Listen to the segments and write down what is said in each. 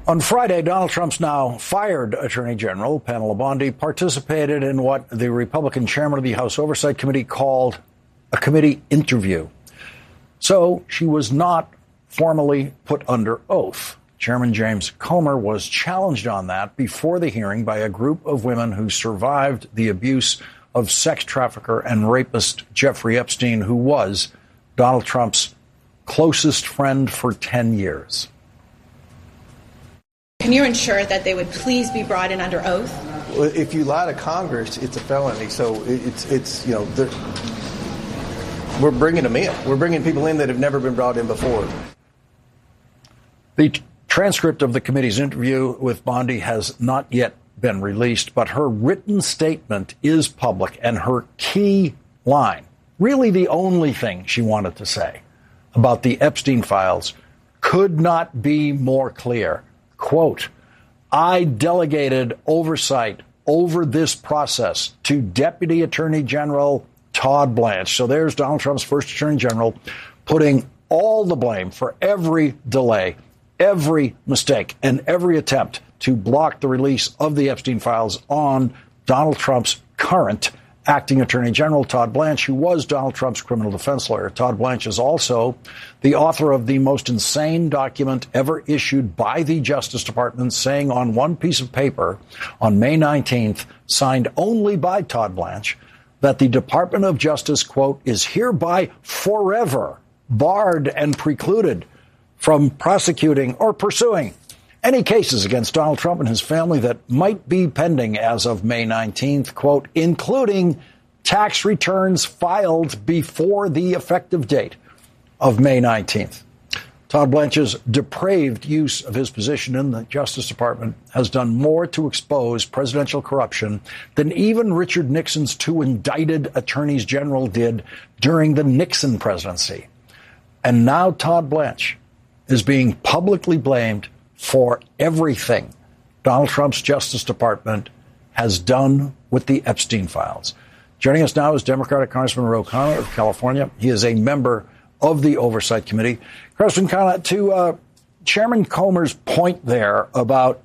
On Friday, Donald Trump's now fired Attorney General Pamela Bondi participated in what the Republican chairman of the House Oversight Committee called a committee interview. So she was not formally put under oath. Chairman James Comer was challenged on that before the hearing by a group of women who survived the abuse of sex trafficker and rapist Jeffrey Epstein, who was Donald Trump's closest friend for 10 years. Can you ensure that they would please be brought in under oath? Well, if you lie to Congress, it's a felony. So it's we're bringing them in. We're bringing people in that have never been brought in before. The transcript of the committee's interview with Bondi has not yet been released, but her written statement is public, and her key line, really the only thing she wanted to say about the Epstein files, could not be more clear. Quote, I delegated oversight over this process to Deputy Attorney General Todd Blanche. So there's Donald Trump's first Attorney General putting all the blame for every delay, every mistake, and every attempt to block the release of the Epstein files on Donald Trump's current acting Attorney General, Todd Blanche, who was Donald Trump's criminal defense lawyer. Todd Blanche is also the author of the most insane document ever issued by the Justice Department, saying on one piece of paper on May 19th, signed only by Todd Blanche, that the Department of Justice, quote, is hereby forever barred and precluded from prosecuting or pursuing any cases against Donald Trump and his family that might be pending as of May 19th, quote, including tax returns filed before the effective date of May 19th. Todd Blanche's depraved use of his position in the Justice Department has done more to expose presidential corruption than even Richard Nixon's two indicted attorneys general did during the Nixon presidency. And now Todd Blanche is being publicly blamed for everything Donald Trump's Justice Department has done with the Epstein files. Joining us now is Democratic Congressman Ro Khanna of California. He is a member of the Oversight Committee. Congressman Khanna, to Chairman Comer's point there about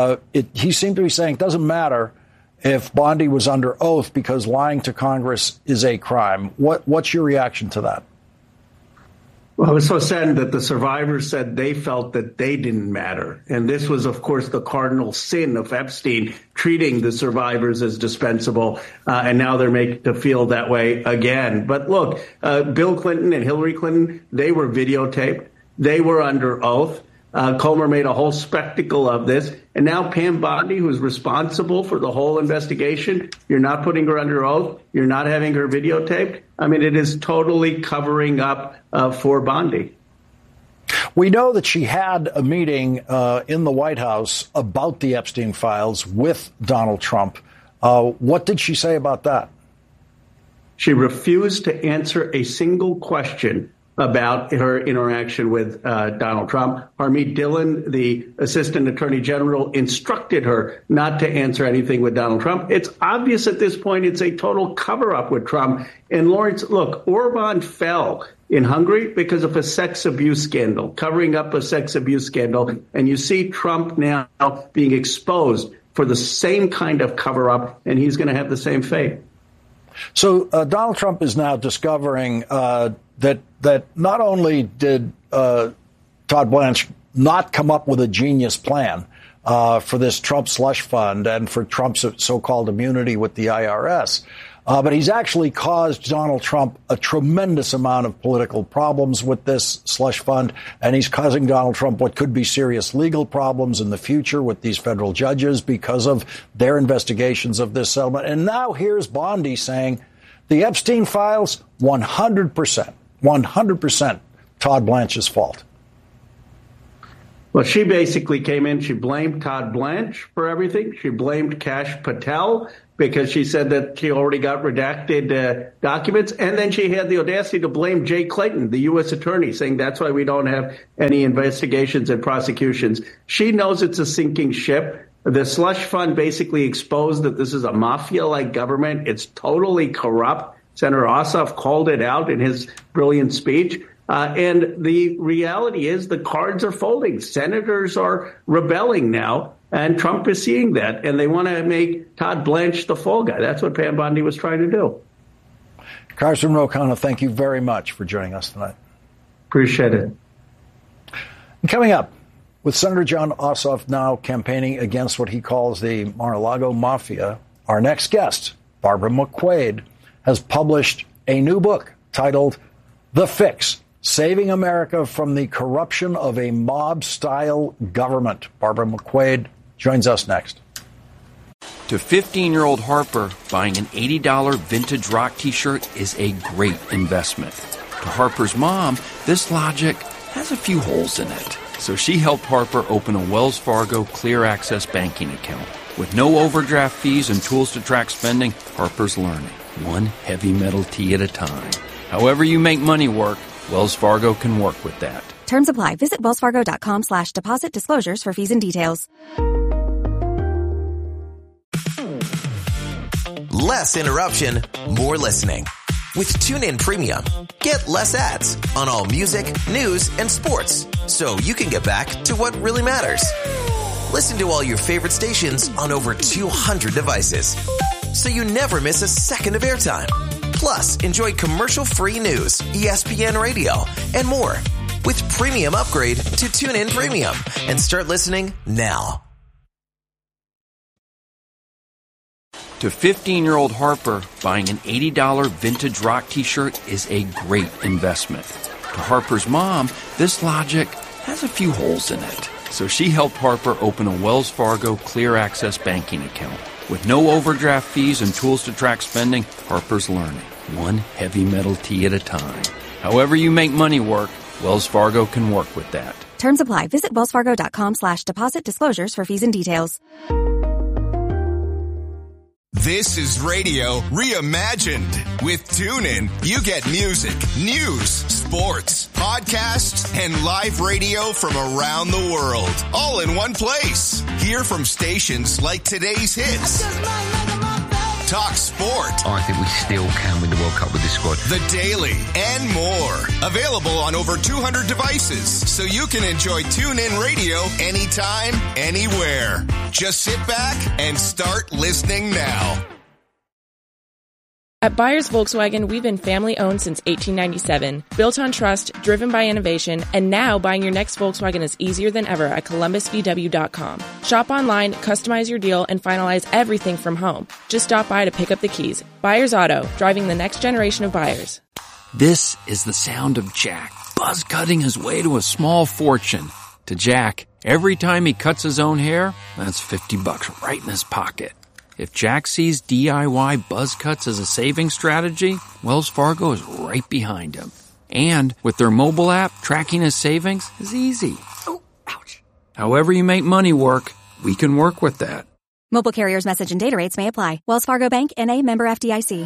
he seemed to be saying it doesn't matter if Bondi was under oath because lying to Congress is a crime. What's your reaction to that? Well, it was so sad that the survivors said they felt that they didn't matter. And this was, of course, the cardinal sin of Epstein, treating the survivors as dispensable. And now they're made to feel that way again. But look, Bill Clinton and Hillary Clinton, they were videotaped. They were under oath. Comer made a whole spectacle of this. And now Pam Bondi, who's responsible for the whole investigation, you're not putting her under oath. You're not having her videotaped. I mean, it is totally covering up for Bondi. We know that she had a meeting in the White House about the Epstein files with Donald Trump. What did she say about that? She refused to answer a single question about her interaction with Donald Trump. Harmeet Dillon, the Assistant Attorney General, instructed her not to answer anything with Donald Trump. It's obvious at this point it's a total cover-up with Trump. And Lawrence, look, Orban fell in Hungary because of a sex abuse scandal, covering up a sex abuse scandal. And you see Trump now being exposed for the same kind of cover-up, and he's going to have the same fate. So Donald Trump is now discovering that not only did Todd Blanche not come up with a genius plan for this Trump slush fund and for Trump's so-called immunity with the IRS, but he's actually caused Donald Trump a tremendous amount of political problems with this slush fund, and he's causing Donald Trump what could be serious legal problems in the future with these federal judges because of their investigations of this settlement. And now here's Bondi saying the Epstein files, 100% Todd Blanche's fault. Well, she basically came in. She blamed Todd Blanche for everything. She blamed Kash Patel because she said that she already got redacted documents. And then she had the audacity to blame Jay Clayton, the U.S. attorney, saying that's why we don't have any investigations and prosecutions. She knows it's a sinking ship. The slush fund basically exposed that this is a mafia-like government. It's totally corrupt. Senator Ossoff called it out in his brilliant speech. And the reality is the cards are folding. Senators are rebelling now, and Trump is seeing that, and they want to make Todd Blanche the fall guy. That's what Pam Bondi was trying to do. Congressman Ro Khanna, thank you very much for joining us tonight. Appreciate it. And coming up, with Senator Jon Ossoff now campaigning against what he calls the Mar-a-Lago Mafia, our next guest, Barbara McQuade, has published a new book titled The Fix: Saving America from the Corruption of a Mob-Style Government. Barbara McQuade joins us next. To 15-year-old Harper, buying an $80 vintage rock T-shirt is a great investment. To Harper's mom, this logic has a few holes in it. So she helped Harper open a Wells Fargo Clear Access banking account. With no overdraft fees and tools to track spending, Harper's learning, one heavy metal T at a time. However you make money work, Wells Fargo can work with that. Terms apply. Visit wellsfargo.com/deposit disclosures for fees and details. Less interruption, more listening. With TuneIn Premium, get less ads on all music, news, and sports, so you can get back to what really matters. Listen to all your favorite stations on over 200 devices, so you never miss a second of airtime. Plus, enjoy commercial-free news, ESPN Radio, and more. With Premium upgrade to TuneIn Premium and start listening now. To 15-year-old Harper, buying an $80 vintage rock T-shirt is a great investment. To Harper's mom, this logic has a few holes in it. So she helped Harper open a Wells Fargo Clear Access banking account. With no overdraft fees and tools to track spending, Harper's learning, one heavy metal T at a time. However you make money work, Wells Fargo can work with that. Terms apply. Visit wellsfargo.com/deposit disclosures for fees and details. This is radio reimagined. With TuneIn, you get music, news, sports, podcasts, and live radio from around the world, all in one place. Hear from stations like Today's Hits, Talk Sport. I think we still can win the World Cup with this squad. The Daily, and more. Available on over 200 devices, so you can enjoy TuneIn Radio anytime, anywhere. Just sit back and start listening now. At Byers Volkswagen, we've been family-owned since 1897, built on trust, driven by innovation, and now buying your next Volkswagen is easier than ever at ColumbusVW.com. Shop online, customize your deal, and finalize everything from home. Just stop by to pick up the keys. Byers Auto, driving the next generation of buyers. This is the sound of Jack, buzz-cutting his way to a small fortune. To Jack, every time he cuts his own hair, that's $50 right in his pocket. If Jack sees DIY buzz cuts as a saving strategy, Wells Fargo is right behind him. And with their mobile app, tracking his savings is easy. Oh, ouch. However you make money work, we can work with that. Mobile carriers' message and data rates may apply. Wells Fargo Bank, N.A., member FDIC.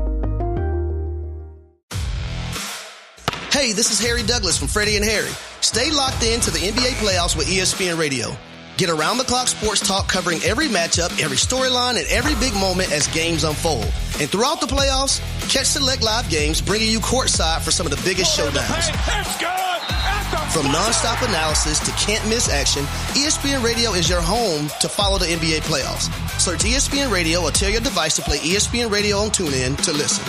Hey, this is Harry Douglas from Freddie and Harry. Stay locked in to the NBA playoffs with ESPN Radio. Get around-the-clock sports talk covering every matchup, every storyline, and every big moment as games unfold. And throughout the playoffs, catch select live games bringing you courtside for some of the biggest showdowns. From nonstop analysis to can't-miss action, ESPN Radio is your home to follow the NBA playoffs. Search ESPN Radio or tell your device to play ESPN Radio on TuneIn to listen.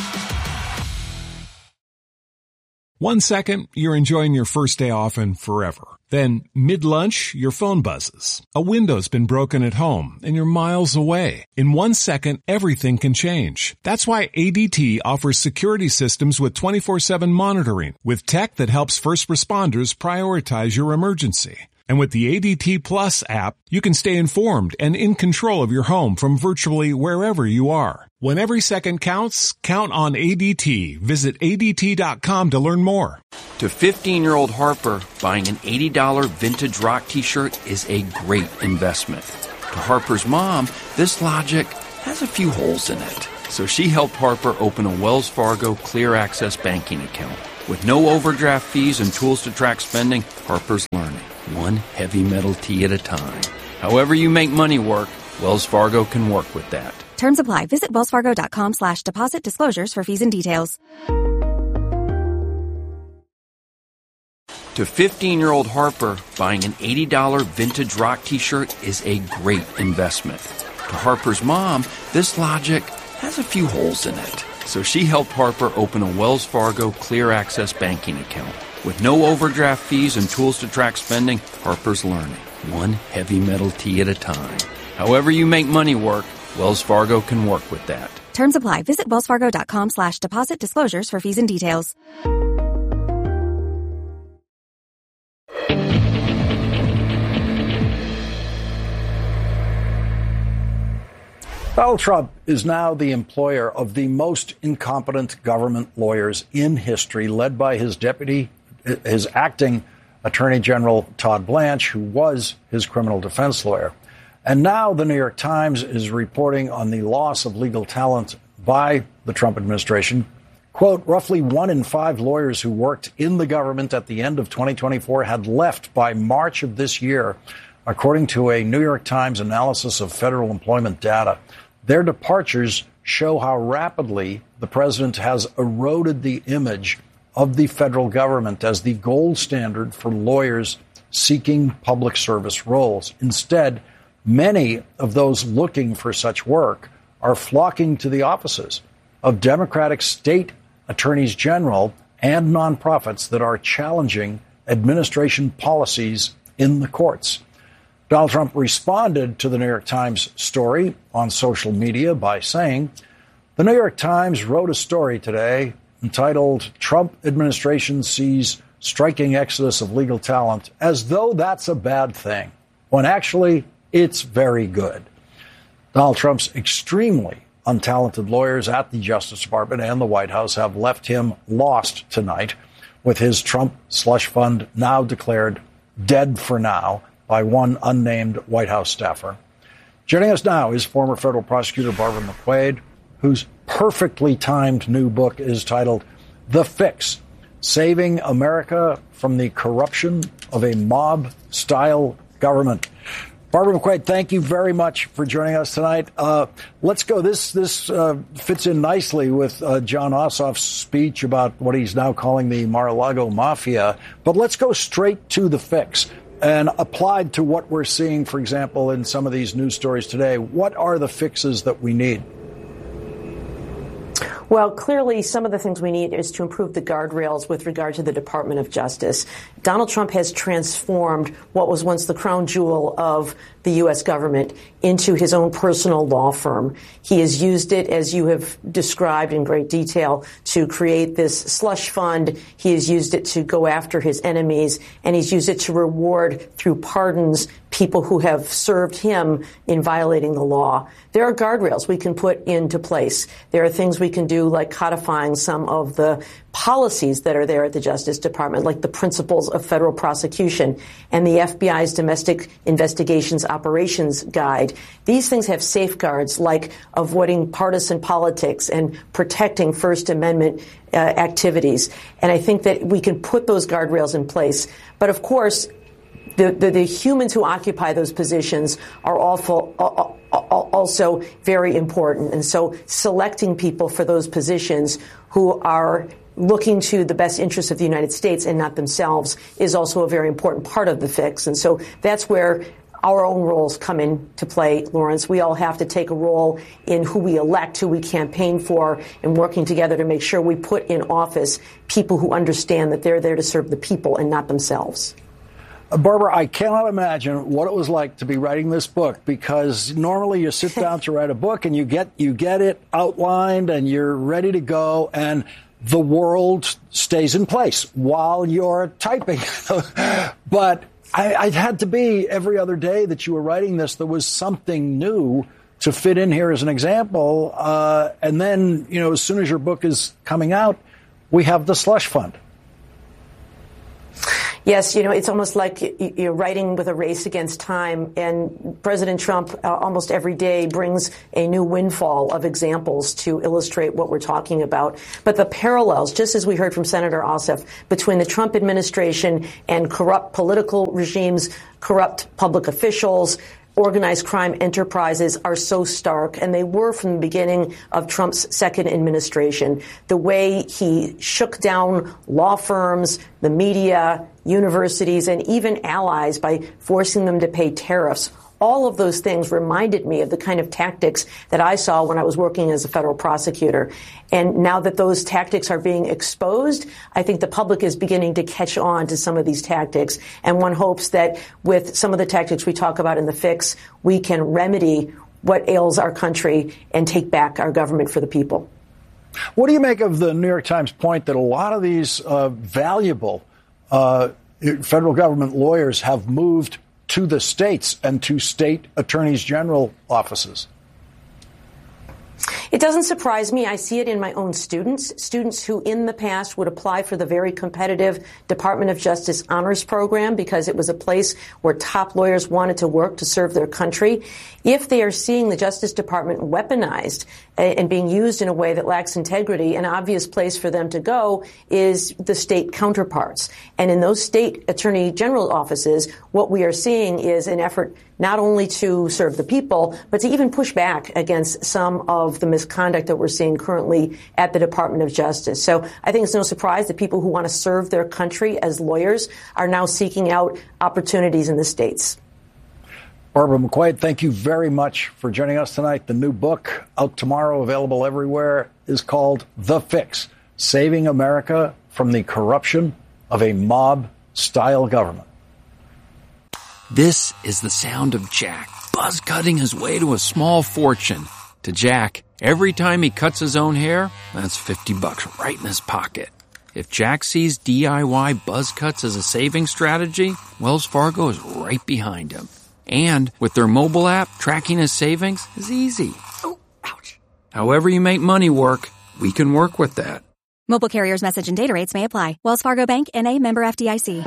1 second, you're enjoying your first day off and forever. Then, mid-lunch, your phone buzzes. A window's been broken at home, and you're miles away. In 1 second, everything can change. That's why ADT offers security systems with 24/7 monitoring, with tech that helps first responders prioritize your emergency. And with the ADT Plus app, you can stay informed and in control of your home from virtually wherever you are. When every second counts, count on ADT. Visit ADT.com to learn more. To 15-year-old Harper, buying an $80 vintage rock T-shirt is a great investment. To Harper's mom, this logic has a few holes in it. So she helped Harper open a Wells Fargo Clear Access banking account. With no overdraft fees and tools to track spending, Harper's learning, one heavy metal T at a time. However you make money work, Wells Fargo can work with that. Terms apply. Visit wellsfargo.com/deposit disclosures for fees and details. To 15-year-old Harper, buying an $80 vintage rock t-shirt is a great investment. To Harper's mom, this logic has a few holes in it. So she helped Harper open a Wells Fargo Clear Access banking account. With no overdraft fees and tools to track spending, Harper's learning, one heavy metal tea at a time. However you make money work, Wells Fargo can work with that. Terms apply. Visit wellsfargo.com/deposit disclosures for fees and details. Donald Trump is now the employer of the most incompetent government lawyers in history, led by his acting Attorney General Todd Blanche, who was his criminal defense lawyer. And now the New York Times is reporting on the loss of legal talent by the Trump administration. Quote, roughly 1 in 5 lawyers who worked in the government at the end of 2024 had left by March of this year, according to a New York Times analysis of federal employment data. Their departures show how rapidly the president has eroded the image of the federal government as the gold standard for lawyers seeking public service roles. Instead, many of those looking for such work are flocking to the offices of Democratic state attorneys general and nonprofits that are challenging administration policies in the courts. Donald Trump responded to the New York Times story on social media by saying, the New York Times wrote a story today entitled Trump Administration Sees Striking Exodus of Legal Talent, as though that's a bad thing, when actually it's very good. Donald Trump's extremely untalented lawyers at the Justice Department and the White House have left him lost tonight, with his Trump slush fund now declared dead for now by one unnamed White House staffer. Joining us now is former federal prosecutor Barbara McQuade, whose perfectly timed new book is titled The Fix: Saving America from the Corruption of a Mob-Style Government. Barbara McQuade, thank you very much for joining us tonight. Let's go. This fits in nicely with John Ossoff's speech about what he's now calling the Mar-a-Lago Mafia. But let's go straight to the fix. And applied to what we're seeing, for example, in some of these news stories today, what are the fixes that we need? Well, clearly, some of the things we need is to improve the guardrails with regard to the Department of Justice. Donald Trump has transformed what was once the crown jewel of the U.S. government into his own personal law firm. He has used it, as you have described in great detail, to create this slush fund. He has used it to go after his enemies, and he's used it to reward through pardons people who have served him in violating the law. There are guardrails we can put into place. There are things we can do, like codifying some of the policies that are there at the Justice Department, like the principles of federal prosecution and the FBI's Domestic Investigations Operations Guide. These things have safeguards like avoiding partisan politics and protecting First Amendment activities. And I think that we can put those guardrails in place. But of course, the humans who occupy those positions are also very important. And so selecting people for those positions who are looking to the best interests of the United States and not themselves is also a very important part of the fix. And so that's where our own roles come into play, Lawrence. We all have to take a role in who we elect, who we campaign for, and working together to make sure we put in office people who understand that they're there to serve the people and not themselves. Barbara, I cannot imagine what it was like to be writing this book, because normally you sit down to write a book and you get it outlined and you're ready to go, and the world stays in place while you're typing. But it had to be every other day that you were writing this, there was something new to fit in here as an example. And then, as soon as your book is coming out, we have the slush fund. Yes, it's almost like you're writing with a race against time, and President Trump almost every day brings a new windfall of examples to illustrate what we're talking about. But the parallels, just as we heard from Senator Ossoff, between the Trump administration and corrupt political regimes, corrupt public officials, organized crime enterprises are so stark, and they were from the beginning of Trump's second administration. The way he shook down law firms, the media, universities, and even allies by forcing them to pay tariffs. All of those things reminded me of the kind of tactics that I saw when I was working as a federal prosecutor. And now that those tactics are being exposed, I think the public is beginning to catch on to some of these tactics. And one hopes that with some of the tactics we talk about in the fix, we can remedy what ails our country and take back our government for the people. What do you make of the New York Times point that a lot of these valuable federal government lawyers have moved to the states and to state attorneys general offices? It doesn't surprise me. I see it in my own students who in the past would apply for the very competitive Department of Justice Honors Program because it was a place where top lawyers wanted to work to serve their country. If they are seeing the Justice Department weaponized and being used in a way that lacks integrity, an obvious place for them to go is the state counterparts. And in those state attorney general offices, what we are seeing is an effort not only to serve the people, but to even push back against some of the misconduct that we're seeing currently at the Department of Justice. So I think it's no surprise that people who want to serve their country as lawyers are now seeking out opportunities in the states. Barbara McQuaid, thank you very much for joining us tonight. The new book, out tomorrow, available everywhere, is called The Fix: Saving America from the Corruption of a Mob-Style Government. This is the sound of Jack buzz-cutting his way to a small fortune. To Jack, every time he cuts his own hair, that's $50 right in his pocket. If Jack sees DIY buzz cuts as a saving strategy, Wells Fargo is right behind him. And with their mobile app, tracking his savings is easy. Oh, ouch. However you make money work, we can work with that. Mobile carriers' message and data rates may apply. Wells Fargo Bank, N.A., member FDIC.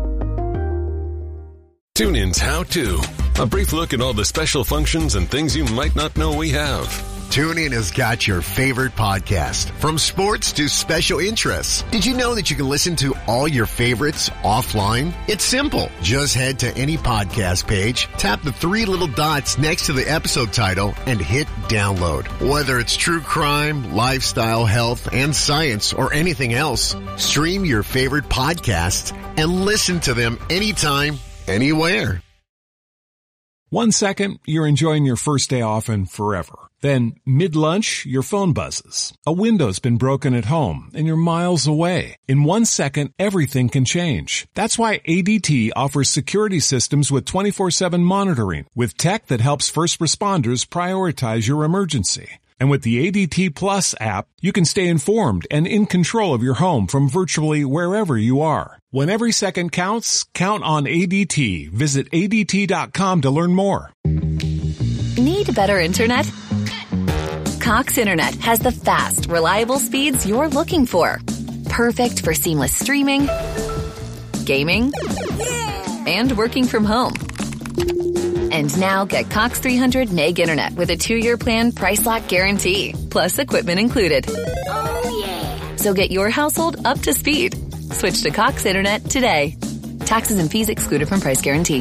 TuneIn's How To. A brief look at all the special functions and things you might not know we have. TuneIn has got your favorite podcast, from sports to special interests. Did you know that you can listen to all your favorites offline? It's simple. Just head to any podcast page, tap the three little dots next to the episode title, and hit download. Whether it's true crime, lifestyle, health, and science, or anything else, stream your favorite podcasts and listen to them anytime, anywhere. 1 second, you're enjoying your first day off and forever. Then, mid-lunch, your phone buzzes. A window's been broken at home, and you're miles away. In 1 second, everything can change. That's why ADT offers security systems with 24/7 monitoring, with tech that helps first responders prioritize your emergency. And with the ADT Plus app, you can stay informed and in control of your home from virtually wherever you are. When every second counts, count on ADT. Visit ADT.com to learn more. Need better internet? Cox Internet has the fast, reliable speeds you're looking for. Perfect for seamless streaming, gaming, and working from home. And now get Cox 300 meg internet with a 2-year plan, price lock guarantee, plus equipment included. Oh yeah! So get your household up to speed. Switch to Cox Internet today. Taxes and fees excluded from price guarantee.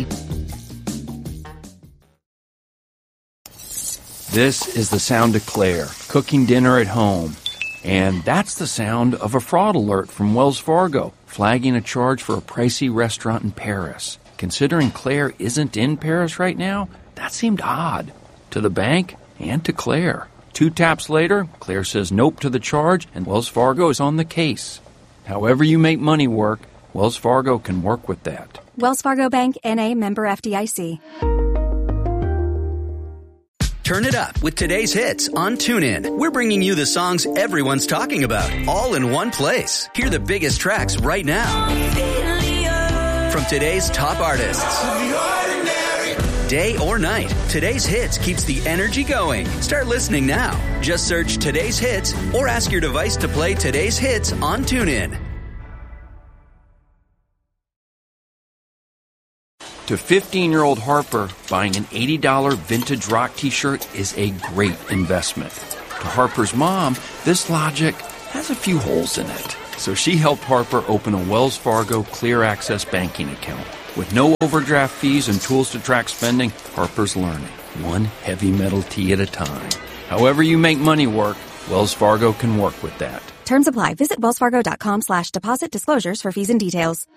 This is the sound of Claire, cooking dinner at home. And that's the sound of a fraud alert from Wells Fargo, flagging a charge for a pricey restaurant in Paris. Considering Claire isn't in Paris right now, that seemed odd to the bank and to Claire. 2 taps later, Claire says nope to the charge, and Wells Fargo is on the case. However you make money work, Wells Fargo can work with that. Wells Fargo Bank, N.A., member FDIC. Turn it up with today's hits on TuneIn. We're bringing you the songs everyone's talking about, all in one place. Hear the biggest tracks right now from today's top artists. Day or night, today's hits keeps the energy going. Start listening now. Just search today's hits or ask your device to play today's hits on TuneIn. To 15-year-old Harper, buying an $80 vintage rock t-shirt is a great investment. To Harper's mom, this logic has a few holes in it. So she helped Harper open a Wells Fargo Clear Access banking account. With no overdraft fees and tools to track spending, Harper's learning, one heavy metal tea at a time. However you make money work, Wells Fargo can work with that. Terms apply. Visit wellsfargo.com/deposit disclosures for fees and details.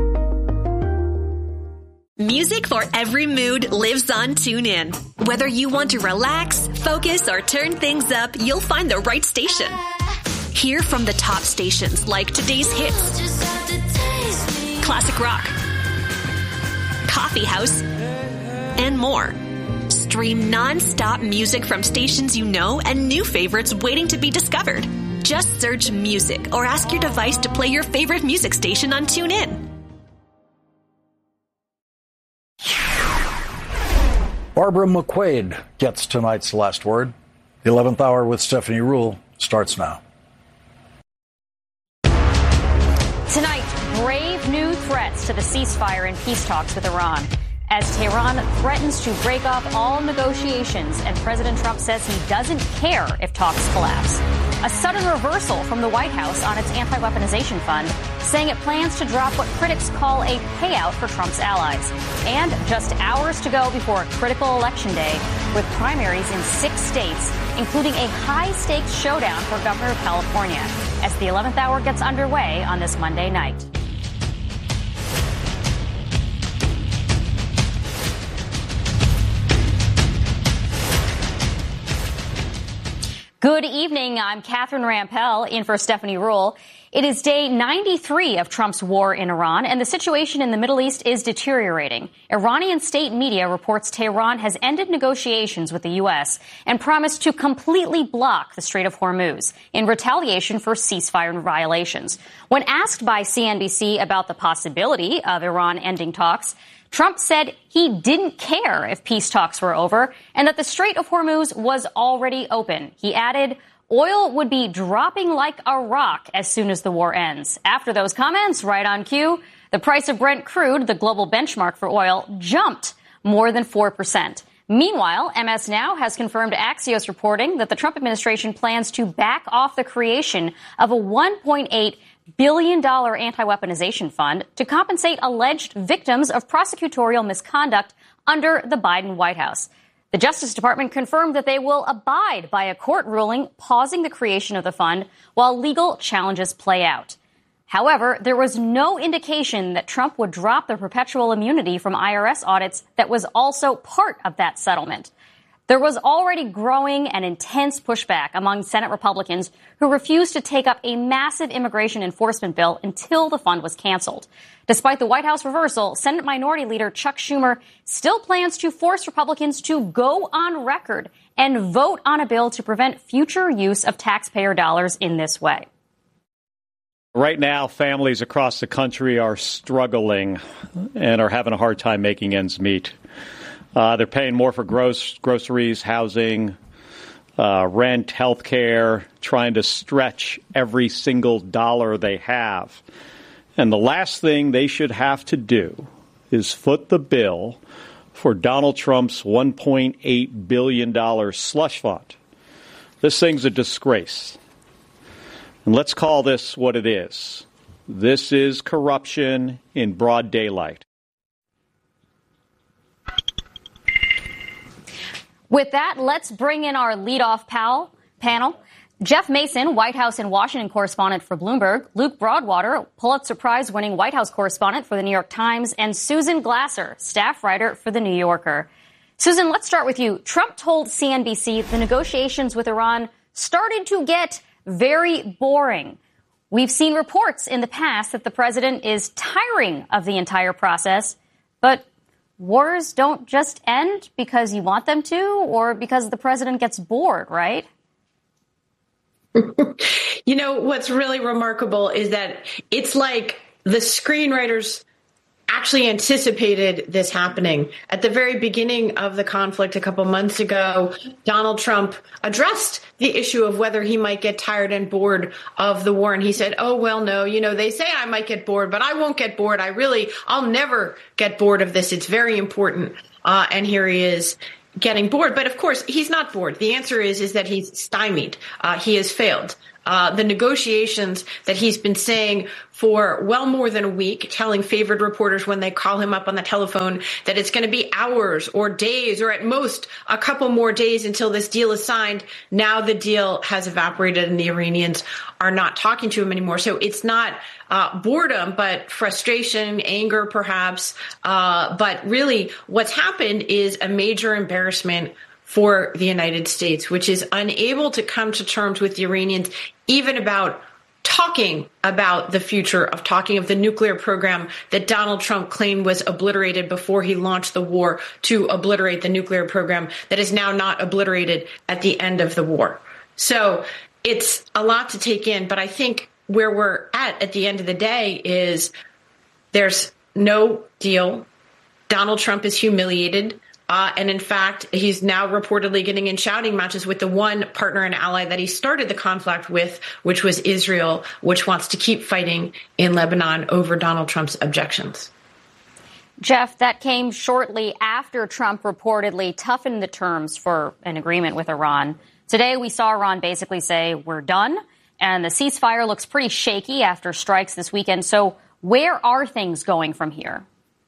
Music for every mood lives on TuneIn. Whether you want to relax, focus, or turn things up, you'll find the right station. Hear from the top stations like today's hits, classic rock, coffee house, and more. Stream non-stop music from stations you know and new favorites waiting to be discovered. Just search music or ask your device to play your favorite music station on TuneIn. Barbara McQuaid gets tonight's last word. The 11th hour with Stephanie Ruhle starts now. Tonight, brave new threats to the ceasefire and peace talks with Iran, as Tehran threatens to break up all negotiations and President Trump says he doesn't care if talks collapse. A sudden reversal from the White House on its anti-weaponization fund, saying it plans to drop what critics call a payout for Trump's allies. And just hours to go before a critical election day with primaries in 6 states, including a high-stakes showdown for Governor of California, as the 11th hour gets underway on this Monday night. Good evening. I'm Catherine Rampell in for Stephanie Ruhle. It is day 93 of Trump's war in Iran, and the situation in the Middle East is deteriorating. Iranian state media reports Tehran has ended negotiations with the U.S. and promised to completely block the Strait of Hormuz in retaliation for ceasefire violations. When asked by CNBC about the possibility of Iran ending talks, Trump said he didn't care if peace talks were over and that the Strait of Hormuz was already open. He added, oil would be dropping like a rock as soon as the war ends. After those comments, right on cue, the price of Brent crude, the global benchmark for oil, jumped more than 4%. Meanwhile, MS Now has confirmed Axios reporting that the Trump administration plans to back off the creation of a $1.8 billion anti-weaponization fund to compensate alleged victims of prosecutorial misconduct under the Biden White House. The Justice Department confirmed that they will abide by a court ruling pausing the creation of the fund while legal challenges play out. However, there was no indication that Trump would drop the perpetual immunity from IRS audits that was also part of that settlement. There was already growing and intense pushback among Senate Republicans who refused to take up a massive immigration enforcement bill until the fund was canceled. Despite the White House reversal, Senate Minority Leader Chuck Schumer still plans to force Republicans to go on record and vote on a bill to prevent future use of taxpayer dollars in this way. Right now, families across the country are struggling and are having a hard time making ends meet. They're paying more for groceries, housing, rent, health care, trying to stretch every single dollar they have. And the last thing they should have to do is foot the bill for Donald Trump's $1.8 billion slush fund. This thing's a disgrace. And let's call this what it is. This is corruption in broad daylight. With that, let's bring in our leadoff panel. Jeff Mason, White House and Washington correspondent for Bloomberg, Luke Broadwater, Pulitzer Prize-winning White House correspondent for The New York Times, and Susan Glasser, staff writer for The New Yorker. Susan, let's start with you. Trump told CNBC the negotiations with Iran started to get very boring. We've seen reports in the past that the president is tiring of the entire process, but wars don't just end because you want them to or because the president gets bored, right? You know, what's really remarkable is that it's like the screenwriters actually anticipated this happening. At the very beginning of the conflict a couple months ago, Donald Trump addressed the issue of whether he might get tired and bored of the war. And he said, oh, well, no, you know, they say I might get bored, but I won't get bored. I'll never get bored of this. It's very important. And here he is getting bored. But of course, he's not bored. The answer is that he's stymied. He has failed. the negotiations that he's been saying for well more than a week, telling favored reporters when they call him up on the telephone that it's going to be hours or days or at most a couple more days until this deal is signed. Now the deal has evaporated and the Iranians are not talking to him anymore. So it's not boredom, but frustration, anger, perhaps. But really what's happened is a major embarrassment for the United States, which is unable to come to terms with the Iranians, even about talking about the future of the nuclear program that Donald Trump claimed was obliterated before he launched the war to obliterate the nuclear program that is now not obliterated at the end of the war. So it's a lot to take in, but I think where we're at the end of the day is there's no deal. Donald Trump is humiliated. And in fact, he's now reportedly getting in shouting matches with the one partner and ally that he started the conflict with, which was Israel, which wants to keep fighting in Lebanon over Donald Trump's objections. Jeff, that came shortly after Trump reportedly toughened the terms for an agreement with Iran. Today, we saw Iran basically say, we're done. And the ceasefire looks pretty shaky after strikes this weekend. So where are things going from here?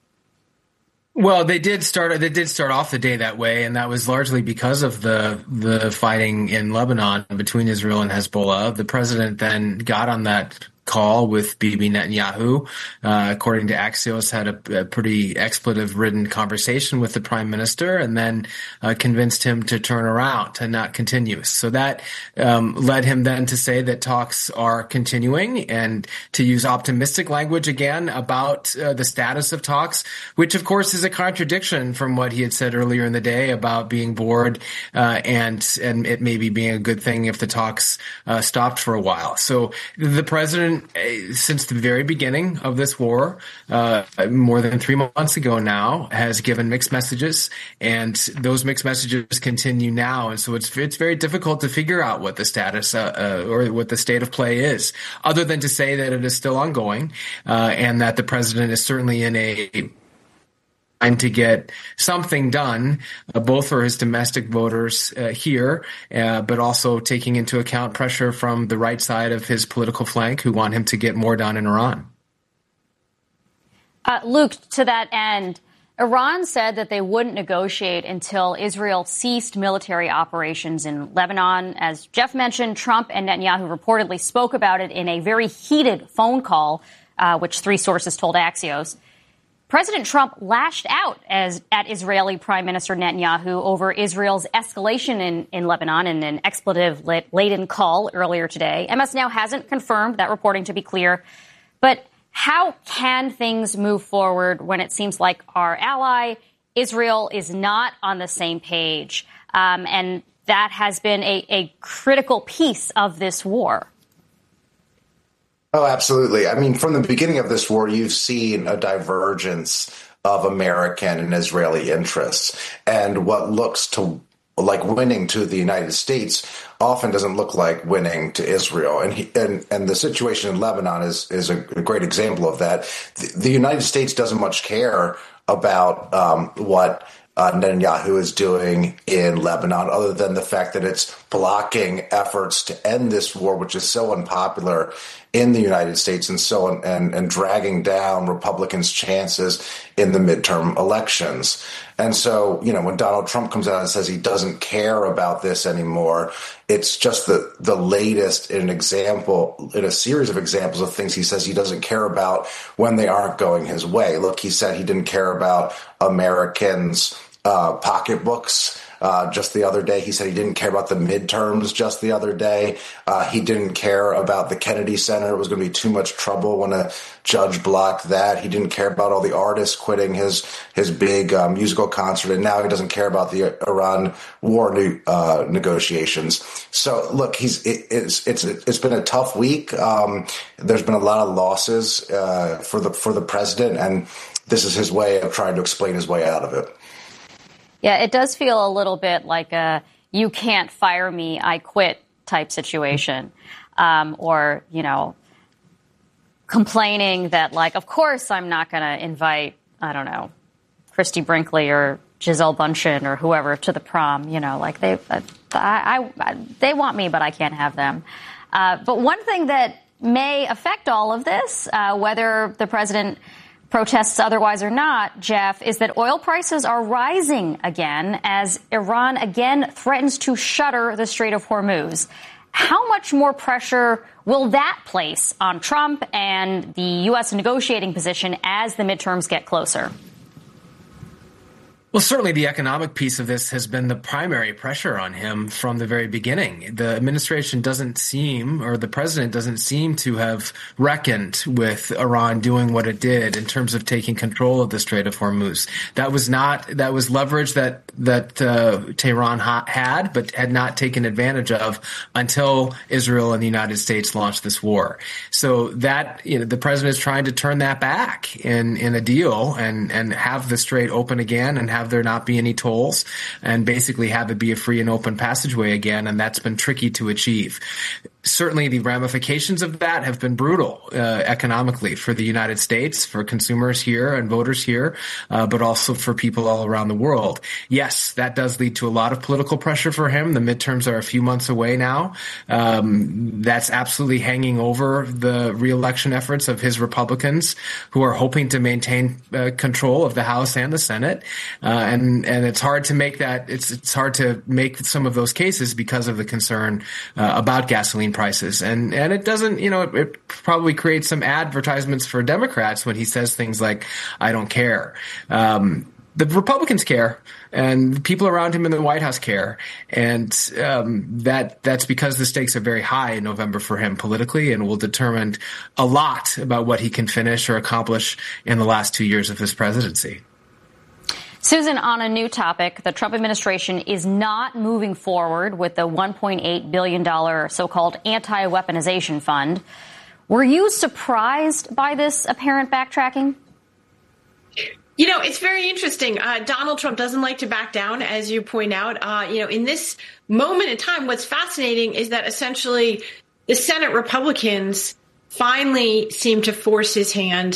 Well, they did start off the day that way, and that was largely because of the fighting in Lebanon between Israel and Hezbollah. The president then got on that call with Bibi Netanyahu, according to Axios, had a pretty expletive-ridden conversation with the prime minister, and then convinced him to turn around, to not continue. So that led him then to say that talks are continuing and to use optimistic language again about the status of talks, which of course is a contradiction from what he had said earlier in the day about being bored and it maybe being a good thing if the talks stopped for a while. So the president, since the very beginning of this war, more than 3 months ago now, has given mixed messages, and those mixed messages continue now. And so it's very difficult to figure out what the status or what the state of play is, other than to say that it is still ongoing, and that the president is certainly in a to get something done, both for his domestic voters here, but also taking into account pressure from the right side of his political flank who want him to get more done in Iran. Luke, to that end, Iran said that they wouldn't negotiate until Israel ceased military operations in Lebanon. As Jeff mentioned, Trump and Netanyahu reportedly spoke about it in a very heated phone call, which 3 sources told Axios. President Trump lashed out at Israeli Prime Minister Netanyahu over Israel's escalation in Lebanon in an expletive-laden call earlier today. MS Now hasn't confirmed that reporting, to be clear. But how can things move forward when it seems like our ally, Israel, is not on the same page? And that has been a critical piece of this war. Oh, absolutely. I mean, from the beginning of this war, you've seen a divergence of American and Israeli interests. And what looks to like winning to the United States often doesn't look like winning to Israel. And the situation in Lebanon is a great example of that. The United States doesn't much care about what Netanyahu is doing in Lebanon, other than the fact that it's blocking efforts to end this war, which is so unpopular in the United States and dragging down Republicans' chances in the midterm elections. And so, when Donald Trump comes out and says he doesn't care about this anymore, it's just the latest in a series of examples of things he says he doesn't care about when they aren't going his way. Look, he said he didn't care about Americans' pocketbooks. Just the other day, he said he didn't care about the midterms just the other day. He didn't care about the Kennedy Center. It was going to be too much trouble when a judge blocked that. He didn't care about all the artists quitting his big musical concert. And now he doesn't care about the Iran war negotiations. So look, it's been a tough week. There's been a lot of losses for the president, and this is his way of trying to explain his way out of it. Yeah, it does feel a little bit like a "you can't fire me, I quit" type situation, or complaining that of course I'm not going to invite Christy Brinkley or Gisele Bundchen or whoever to the prom. They want me, but I can't have them. But one thing that may affect all of this, whether the president protests otherwise or not, Jeff, is that oil prices are rising again as Iran again threatens to shutter the Strait of Hormuz. How much more pressure will that place on Trump and the U.S. negotiating position as the midterms get closer? Well, certainly the economic piece of this has been the primary pressure on him from the very beginning. The administration doesn't seem, or the president doesn't seem to have reckoned with Iran doing what it did in terms of taking control of the Strait of Hormuz. That was leverage that Tehran had, but had not taken advantage of until Israel and the United States launched this war. So that, the president is trying to turn that back in a deal and have the strait open again and have there not be any tolls and basically have it be a free and open passageway again. And that's been tricky to achieve. Certainly the ramifications of that have been brutal economically for the United States, for consumers here and voters here, but also for people all around the world. Yes, that does lead to a lot of political pressure for him. The midterms are a few months away now. That's absolutely hanging over the reelection efforts of his Republicans who are hoping to maintain control of the House and the Senate. And it's hard to make that, it's hard to make some of those cases because of the concern about gasoline prices. And it doesn't, it probably creates some advertisements for Democrats when he says things like, I don't care. The Republicans care, and the people around him in the White House care. And that's because the stakes are very high in November for him politically and will determine a lot about what he can finish or accomplish in the last 2 years of his presidency. Susan, on a new topic, the Trump administration is not moving forward with the $1.8 billion so-called anti-weaponization fund. Were you surprised by this apparent backtracking? It's very interesting. Donald Trump doesn't like to back down, as you point out. In this moment in time, what's fascinating is that essentially the Senate Republicans finally seemed to force his hand,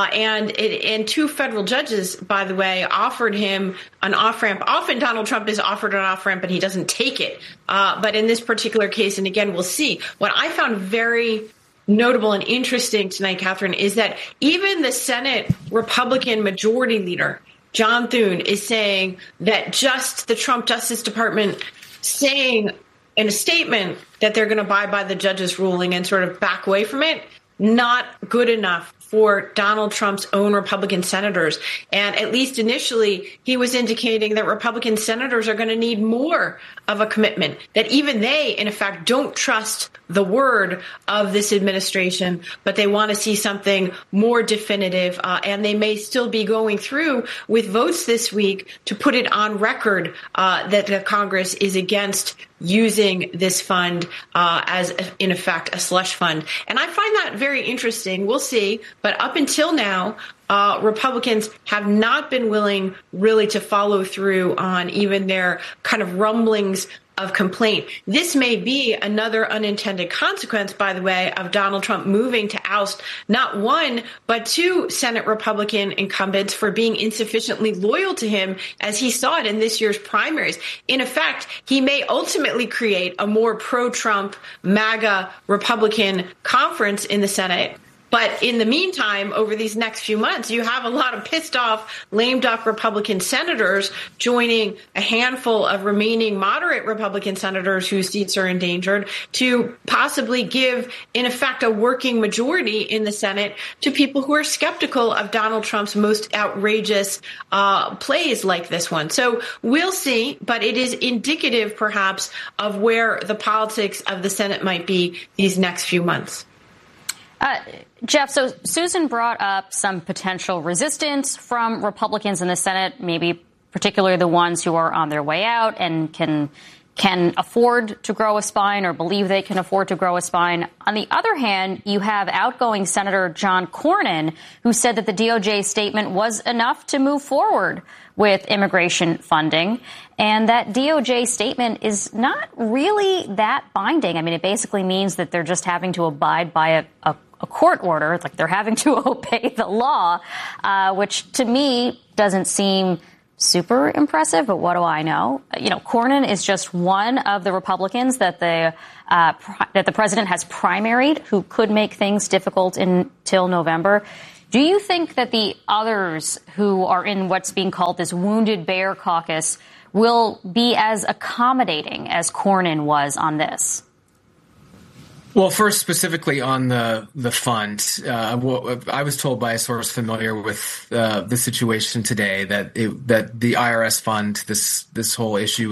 and two federal judges, by the way, offered him an off-ramp. Often Donald Trump is offered an off-ramp, and he doesn't take it. But in this particular case, and again, we'll see, what I found very notable and interesting tonight, Catherine, is that even the Senate Republican Majority Leader, John Thune, is saying that just the Trump Justice Department saying in a statement that they're going to abide by the judge's ruling and sort of back away from it, not good enough for Donald Trump's own Republican senators. And at least initially, he was indicating that Republican senators are going to need more of a commitment, that even they, in effect, don't trust the word of this administration, but they want to see something more definitive. And they may still be going through with votes this week to put it on record that the Congress is against using this fund as, in effect, a slush fund. And I find that very interesting. We'll see. But up until now, Republicans have not been willing really to follow through on even their kind of rumblings of complaint. This may be another unintended consequence, by the way, of Donald Trump moving to oust not one, but two Senate Republican incumbents for being insufficiently loyal to him, as he saw it in this year's primaries. In effect, he may ultimately create a more pro-Trump MAGA Republican conference in the Senate. But in the meantime, over these next few months, you have a lot of pissed off, lame duck Republican senators joining a handful of remaining moderate Republican senators whose seats are endangered to possibly give, in effect, a working majority in the Senate to people who are skeptical of Donald Trump's most outrageous plays like this one. So we'll see, but it is indicative, perhaps, of where the politics of the Senate might be these next few months. Jeff, so Susan brought up some potential resistance from Republicans in the Senate, maybe particularly the ones who are on their way out and can afford to grow a spine or believe they can afford to grow a spine. On the other hand, you have outgoing Senator John Cornyn, who said that the DOJ statement was enough to move forward with immigration funding. And that DOJ statement is not really that binding. I mean, it basically means that they're just having to abide by a court order. It's like they're having to obey the law, which to me doesn't seem super impressive, but what do I know? Cornyn is just one of the Republicans that the president has primaried who could make things difficult until November. Do you think that the others who are in what's being called this wounded bear caucus will be as accommodating as Cornyn was on this? Well, first, specifically on the fund, I was told by a source familiar with the situation today that the IRS fund, this whole issue